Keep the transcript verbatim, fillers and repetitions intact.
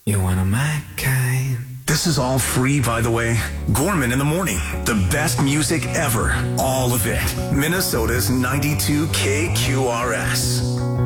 You're one of my kind. This is all free, by the way. Gorman in the Morning. The best music ever. All of it. Minnesota's ninety-two K Q R S.